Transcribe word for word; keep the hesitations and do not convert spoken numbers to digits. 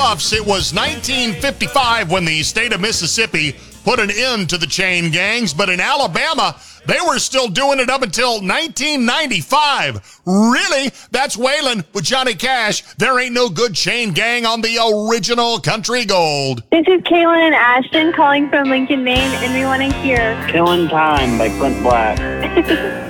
Bluffs, it was nineteen fifty-five when the state of Mississippi put an end to the chain gangs, but in Alabama, they were still doing it up until nineteen ninety-five. Really? That's Waylon with Johnny Cash. There ain't no good chain gang on the original Country Gold. This is Kaylin and Ashton calling from Lincoln, Maine, and we want to hear Killing Time by Clint Black.